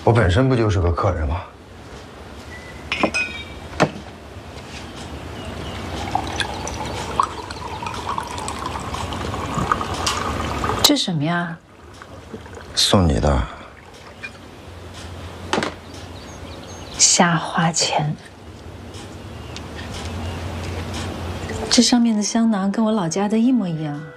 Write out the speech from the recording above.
我本身不就是个客人吗？ 这什么呀？ 送你的。 瞎花钱。这上面的香囊跟我老家的一模一样。